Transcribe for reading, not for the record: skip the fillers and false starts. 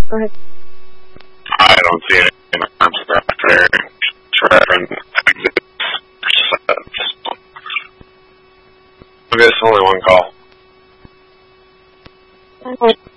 Go ahead. I don't see any arms after Trevor exits. I guess only one call. Okay.